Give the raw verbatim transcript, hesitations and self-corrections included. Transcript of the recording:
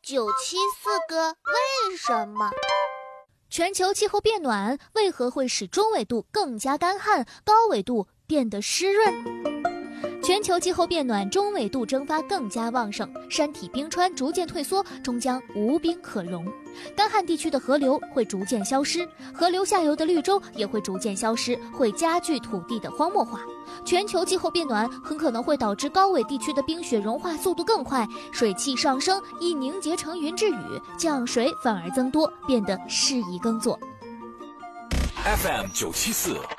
九七四个为什么？ 全球气候变暖为何会使中纬度更加干旱，高纬度变得湿润？全球气候变暖，中纬度蒸发更加旺盛，山体冰川逐渐退缩，终将无冰可融。干旱地区的河流会逐渐消失，河流下游的绿洲也会逐渐消失，会加剧土地的荒漠化。全球气候变暖很可能会导致高纬地区的冰雪融化速度更快，水汽上升易凝结成云质雨，降水反而增多，变得适宜耕作。 F M 九七四